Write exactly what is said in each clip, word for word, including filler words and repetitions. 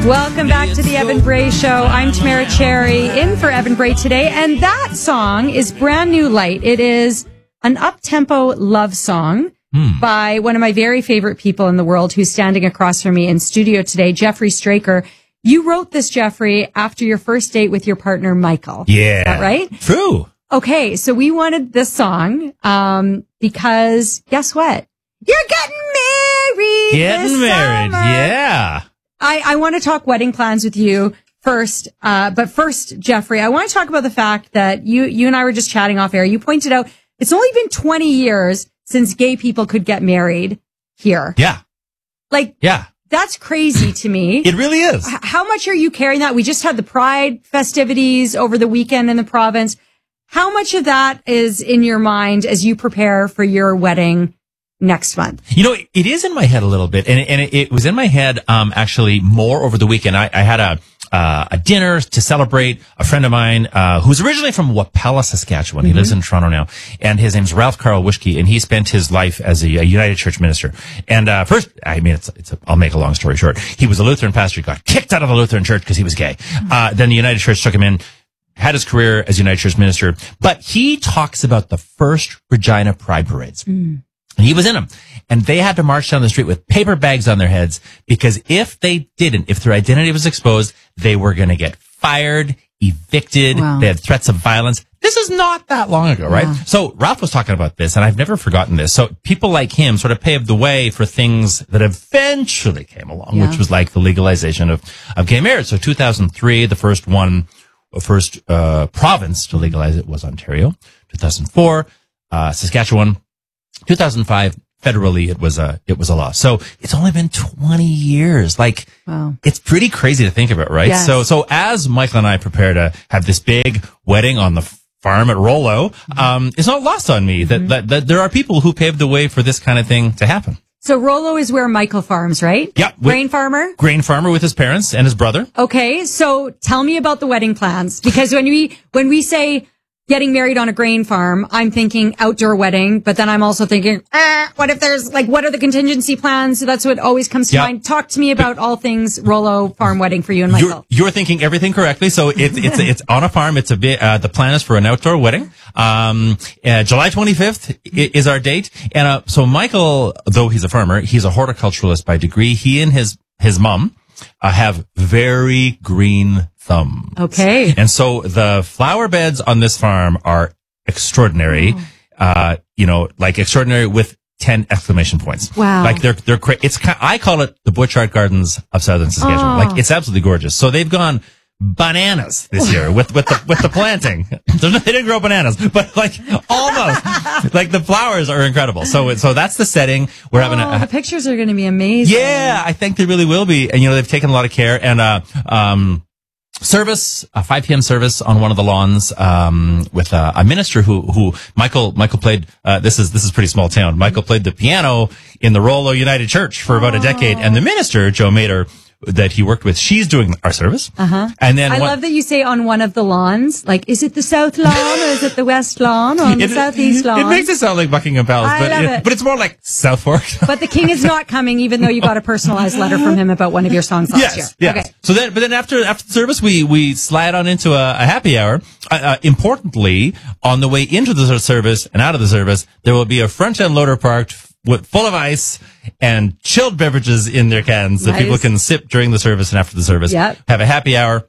Welcome back to the Evan Bray Show. I'm Tamara Cherry, in for Evan Bray today, and that song is Brand New Light. It is an up-tempo love song hmm. by one of my very favorite people in the world who's standing across from me in studio today, Jeffrey Straker. You wrote this, Jeffrey, after your first date with your partner, Michael. Yeah. Is that right? True. Okay, so we wanted this song um, because, guess what? You're getting married Getting this married, summer. yeah. I, I want to talk wedding plans with you first. Uh, but first, Jeffrey, I want to talk about the fact that you, you and I were just chatting off air. You pointed out it's only been twenty years since gay people could get married here. Yeah. Like, yeah. That's crazy to me. It really is. H- how much are you carrying that? We just had the Pride festivities over the weekend in the province. How much of that is in your mind as you prepare for your wedding next month? You know, it is in my head a little bit, and, and it, it was in my head um, actually more over the weekend. I, I had a uh, a dinner to celebrate a friend of mine uh, who's originally from Wapella, Saskatchewan. Mm-hmm. He lives in Toronto now, and his name's Ralph Carl Wischke, and he spent his life as a, a United Church minister. And uh, first, I mean, it's, it's a, I'll make a long story short. He was a Lutheran pastor. He got kicked out of the Lutheran Church because he was gay. Mm-hmm. Uh, then the United Church took him in. Had his career as United Church minister, but he talks about the first Regina Pride parades. Mm. And he was in them. And they had to march down the street with paper bags on their heads because if they didn't, if their identity was exposed, they were going to get fired, evicted. Wow. They had threats of violence. This is not that long ago, right? Yeah. So Ralph was talking about this, and I've never forgotten this. So people like him sort of paved the way for things that eventually came along, yeah. which was like the legalization of, of gay marriage. So two thousand three, the first one, first uh province to legalize it was Ontario. two thousand four, uh Saskatchewan. two thousand five, federally, it was a it was a law. So it's only been twenty years. Like, wow. It's pretty crazy to think about, right? Yes. So so as Michael and I prepare to have this big wedding on the farm at Rollo, mm-hmm. um, it's not lost on me that, mm-hmm. that that there are people who paved the way for this kind of thing to happen. So Rollo is where Michael farms, right? Yeah. Grain farmer? Grain farmer with his parents and his brother. Okay. So tell me about the wedding plans. Because when we, when we say getting married on a grain farm, I'm thinking outdoor wedding, but then I'm also thinking, ah, what if there's like, what are the contingency plans? So that's what always comes to yep. mind. Talk to me about all things Rollo farm wedding for you and Michael. You're, you're thinking everything correctly. So it's, it's, it's on a farm. It's a bit, uh, the plan is for an outdoor wedding. Um, uh, July twenty-fifth is our date. And, uh, so Michael, though he's a farmer, he's a horticulturalist by degree. He and his, his mom, uh, have very green thumbs. Okay. And so the flower beds on this farm are extraordinary. Oh. Uh, you know, like extraordinary with ten exclamation points. Wow. Like they're, they're, cra- it's, I call it the Bush Art Gardens of Southern Saskatchewan. Oh. Like it's absolutely gorgeous. So they've gone bananas this year with, with the, with the planting. They didn't grow bananas, but like almost like the flowers are incredible. So, so that's the setting. We're oh, having a, the pictures are going to be amazing. Yeah, I think they really will be. And, you know, they've taken a lot of care and, uh, um, service, a five p.m. service on one of the lawns, um, with uh, a minister who, who Michael, Michael played, uh, this is, this is pretty small town. Michael played the piano in the Rollo United Church for about oh. a decade. And the minister, Joe Mader, that he worked with, she's doing our service. Uh-huh. And then I one, love that you say on one of the lawns, like, is it the south lawn or is it the west lawn or on it, the southeast lawn? It makes it sound like Buckingham Palace, I but, love it, it. but it's more like South Fork. But the king is not coming, even though you got a personalized letter from him about one of your songs last yes, year. Yes. Okay. So then, but then after, after the service, we, we slide on into a, a happy hour. Uh, uh, importantly, on the way into the service and out of the service, there will be a front end loader parked with full of ice and chilled beverages in their cans that nice. people can sip during the service and after the service. Yep. Have a happy hour.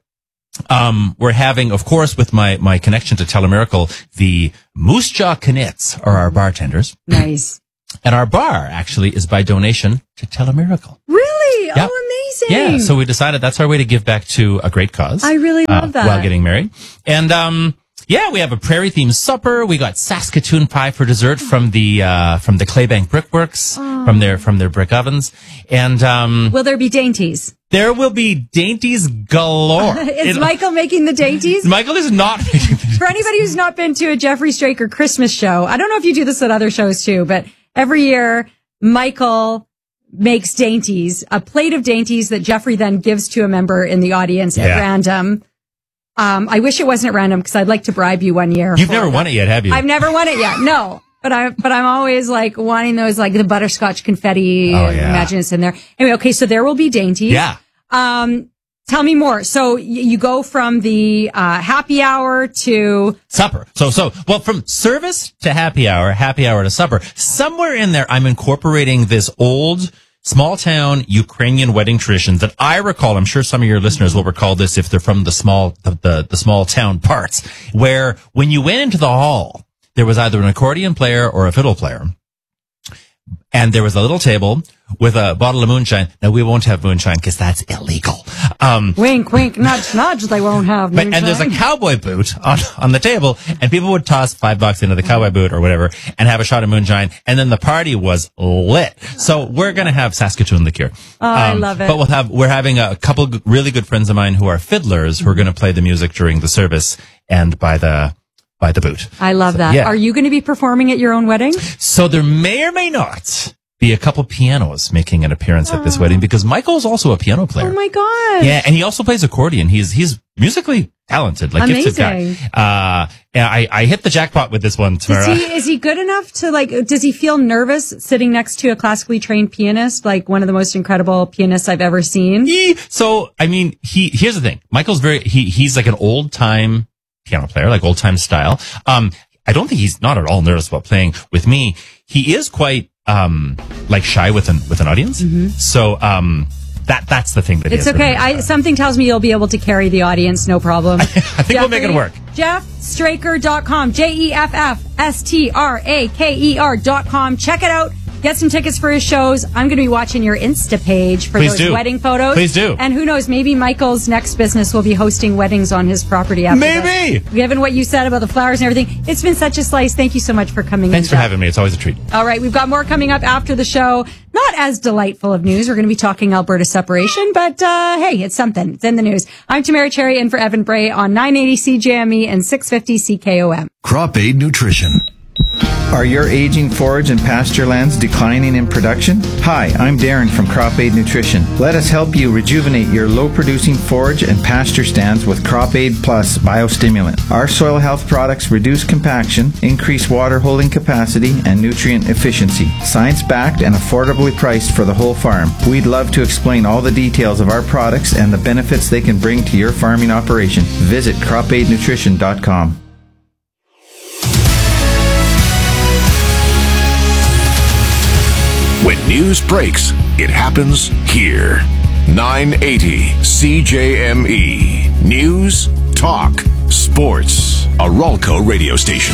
Um, we're having, of course, with my, my connection to Telemiracle, the Moose Jaw Knits are our bartenders. Nice. And our bar actually is by donation to Telemiracle. Really? Yep. Oh, amazing. Yeah. So we decided that's our way to give back to a great cause. I really love uh, that. While getting married. And, um, yeah, we have a prairie themed supper. We got Saskatoon pie for dessert from the, uh, from the Claybank Brickworks, oh. from their, from their brick ovens. And, um, will there be dainties? There will be dainties galore. Is it, Michael making the dainties? Michael is not making the dainties. For anybody who's not been to a Jeffrey Straker Christmas show, I don't know if you do this at other shows too, but every year, Michael makes dainties, a plate of dainties that Jeffrey then gives to a member in the audience yeah. at random. Um, I wish it wasn't at random because I'd like to bribe you one year. You've never won it yet, have you? I've never won it yet. No. But I, but I'm always like wanting those, like the butterscotch confetti. Oh, yeah. Imagine it's in there. Anyway, okay. So there will be dainties. Yeah. Um, Tell me more. So y- you go from the uh, happy hour to supper. So, so, well, from service to happy hour, happy hour to supper. Somewhere in there, I'm incorporating this old small town Ukrainian wedding tradition that I recall. I'm sure some of your listeners will recall this if they're from the small, the, the, the small town parts, where when you went into the hall, there was either an accordion player or a fiddle player. And there was a little table with a bottle of moonshine. Now, we won't have moonshine because that's illegal. Um, wink, wink, nudge, nudge. They won't have moonshine. But, and there's a cowboy boot on, on the table, and people would toss five bucks into the cowboy boot or whatever and have a shot of moonshine. And then the party was lit. So we're going to have Saskatoon liqueur. Oh, um, I love it. But we'll have, we're having a couple really good friends of mine who are fiddlers who are going to play the music during the service and by the, by the boot. I love so, that. Yeah. Are you going to be performing at your own wedding? So there may or may not be a couple pianos making an appearance oh. at this wedding because Michael's also a piano player. Oh my God. Yeah. And he also plays accordion. He's, he's musically talented, like Amazing. gifted guy. Uh, and I, I hit the jackpot with this one, Tamara. Is he, is he good enough to like, does he feel nervous sitting next to a classically trained pianist, like one of the most incredible pianists I've ever seen? He, so, I mean, he, here's the thing. Michael's very, he, he's like an old time piano player, like old time style. Um, I don't think he's not at all nervous about playing with me. He is quite, um, like shy with an, with an audience. Mm-hmm. So, um, that, that's the thing that it's okay. I, something tells me you'll be able to carry the audience. No problem. I, I think Jeffrey, we'll make it work. Jeff Straker dot com. J E F F S T R A K E R dot com. Check it out. Get some tickets for his shows. I'm going to be watching your Insta page for Please those do. wedding photos. Please do. And who knows, maybe Michael's next business will be hosting weddings on his property after Maybe. That. Given what you said about the flowers and everything, it's been such a slice. Thank you so much for coming Thanks in. for Jeff. having me. It's always a treat. All right, we've got more coming up after the show. Not as delightful of news. We're going to be talking Alberta separation, but uh hey, it's something. It's in the news. I'm Tamara Cherry in for Evan Bray on nine eighty C J M E and six fifty C K O M. Crop Aid Nutrition. Are your aging forage and pasture lands declining in production? Hi, I'm Darren from Crop Aid Nutrition. Let us help you rejuvenate your low-producing forage and pasture stands with Crop Aid Plus biostimulant. Our soil health products reduce compaction, increase water holding capacity, and nutrient efficiency. Science-backed and affordably priced for the whole farm. We'd love to explain all the details of our products and the benefits they can bring to your farming operation. Visit crop aid nutrition dot com. When news breaks, it happens here. nine eighty C J M E. News, talk, sports. A Ralco radio station.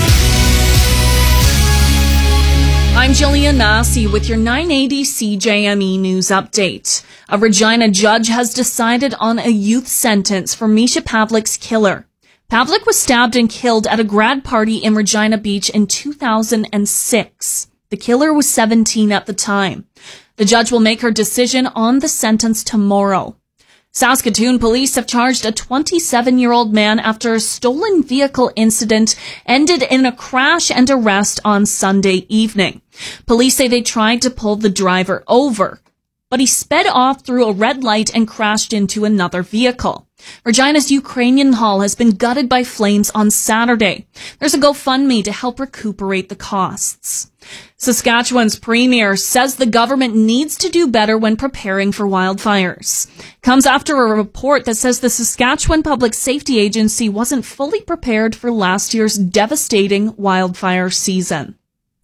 I'm Jillian Massey with your nine eighty C J M E news update. A Regina judge has decided on a youth sentence for Misha Pavlik's killer. Pavlik was stabbed and killed at a grad party in Regina Beach in two thousand six. The killer was seventeen at the time. The judge will make her decision on the sentence tomorrow. Saskatoon police have charged a twenty-seven-year-old man after a stolen vehicle incident ended in a crash and arrest on Sunday evening. Police say they tried to pull the driver over, but he sped off through a red light and crashed into another vehicle. Regina's Ukrainian Hall has been gutted by flames on Saturday. There's a GoFundMe to help recuperate the costs. Saskatchewan's premier says the government needs to do better when preparing for wildfires. Comes after a report that says the Saskatchewan Public Safety Agency wasn't fully prepared for last year's devastating wildfire season.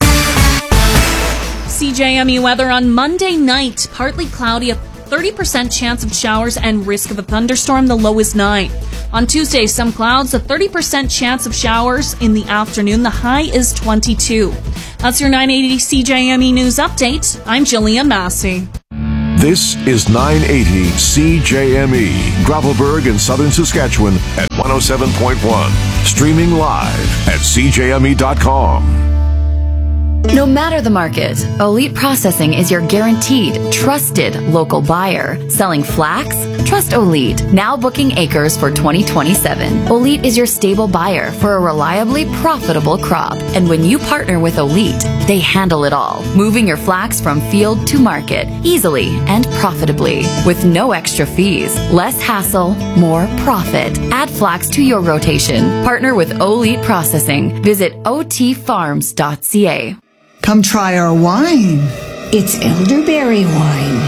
C J M E weather on Monday night, partly cloudy, a thirty percent chance of showers and risk of a thunderstorm, the low is nine. On Tuesday, some clouds, a thirty percent chance of showers in the afternoon, the high is twenty-two. That's your nine eighty C J M E News Update. I'm Jillian Massey. This is nine eighty C J M E, Gravelburg in southern Saskatchewan at one oh seven point one. Streaming live at c j m e dot com. No matter the market, Olite Processing is your guaranteed, trusted local buyer. Selling flax? Trust Olite. Now booking acres for twenty twenty-seven. Olite is your stable buyer for a reliably profitable crop. And when you partner with Olite, they handle it all, moving your flax from field to market easily and profitably. With no extra fees, less hassle, more profit. Add flax to your rotation. Partner with Olite Processing. Visit o t farms dot c a. Come try our wine. It's elderberry wine.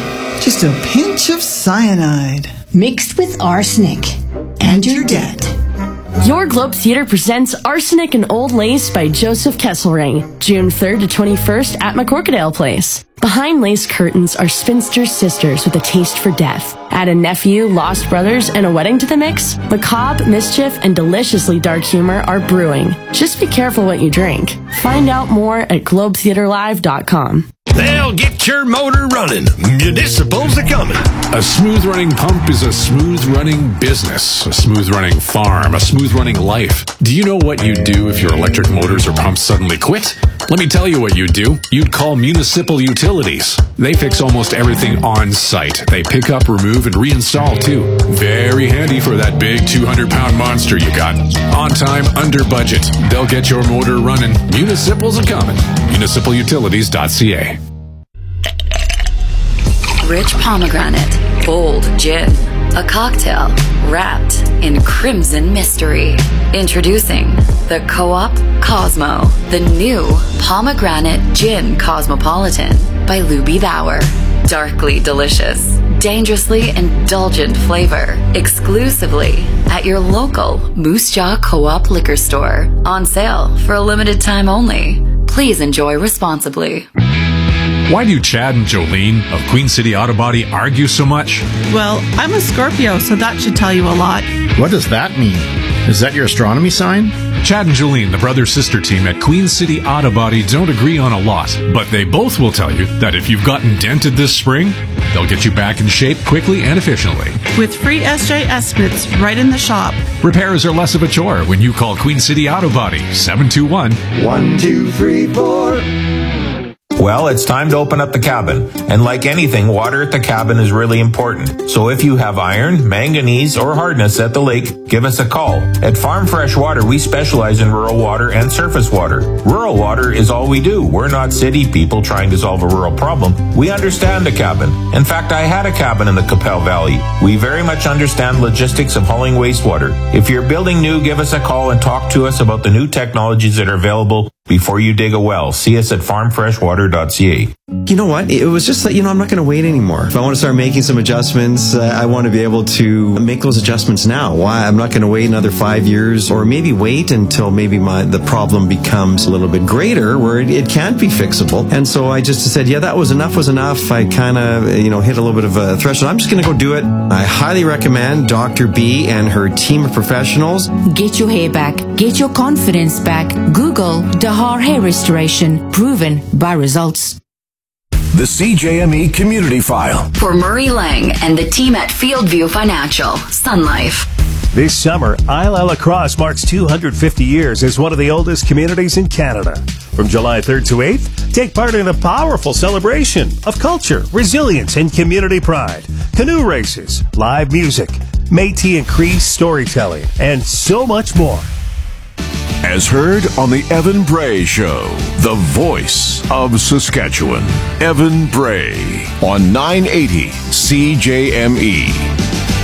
just a pinch of cyanide. Mixed with arsenic. And you're dead. Your Globe Theatre presents Arsenic and Old Lace by Joseph Kesselring, June third to twenty-first at McCorkadale Place. Behind lace curtains are spinster sisters with a taste for death. Add a nephew, lost brothers, and a wedding to the mix. Macabre, mischief, and deliciously dark humor are brewing. Just be careful what you drink. Find out more at globe theatre live dot com. They'll get your motor running. Municipals are coming. A smooth-running pump is a smooth-running business, a smooth-running farm, a smooth-running life. Do you know what you'd do if your electric motors or pumps suddenly quit? Let me tell you what you'd do. You'd call Municipal Utilities. They fix almost everything on site. They pick up, remove, and reinstall, too. Very handy for that big two hundred pound monster you got. On time, under budget. They'll get your motor running. Municipals are coming. municipal utilities dot c a. Rich pomegranate, bold gin, a cocktail wrapped in crimson mystery. Introducing the Co-op Cosmo, the new pomegranate gin cosmopolitan by Luby Bauer. Darkly delicious, dangerously indulgent flavor, exclusively at your local Moose Jaw Co-op liquor store. On sale for a limited time only. Please enjoy responsibly. Why do Chad and Jolene of Queen City Auto Body argue so much? Well, I'm a Scorpio, so that should tell you a lot. What does that mean? Is that your astronomy sign? Chad and Jolene, the brother-sister team at Queen City Auto Body, don't agree on a lot, but they both will tell you that if you've gotten dented this spring, they'll get you back in shape quickly and efficiently. With free S J estimates right in the shop. Repairs are less of a chore when you call Queen City Auto Body, seven two one, one two three four. Well, it's time to open up the cabin. And like anything, water at the cabin is really important. So if you have iron, manganese, or hardness at the lake, give us a call. At Farm Fresh Water, we specialize in rural water and surface water. Rural water is all we do. We're not city people trying to solve a rural problem. We understand a cabin. In fact, I had a cabin in the Capel Valley. We very much understand logistics of hauling wastewater. If you're building new, give us a call and talk to us about the new technologies that are available before you dig a well. See us at farm fresh water dot c a. You know what? It was just that, you know, I'm not going to wait anymore. If I want to start making some adjustments, uh, I want to be able to make those adjustments now. Why? I'm not going to wait another five years or maybe wait until maybe my the problem becomes a little bit greater where it, it can't be fixable. And so I just said, yeah, that was enough was enough. I kind of, you know, hit a little bit of a threshold. I'm just going to go do it. I highly recommend Doctor B and her team of professionals. Get your hair back. Get your confidence back. Google Dahar Hair Restoration. Proven by results. The C J M E Community File. For Murray Lang and the team at Fieldview Financial, Sun Life. This summer, Isla Lacrosse marks two hundred fifty years as one of the oldest communities in Canada. From July third to eighth, take part in a powerful celebration of culture, resilience, and community pride. Canoe races, live music, Métis and Cree storytelling, and so much more. As heard on the Evan Bray Show, the voice of Saskatchewan. Evan Bray on nine eighty C J M E.